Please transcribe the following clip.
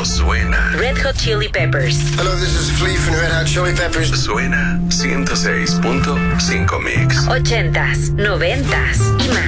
suena. Red Hot Chili Peppers. Hello, this is Flea from Red Hot Chili Peppers. Suena 106.5 Mix. 80s, 90s y más.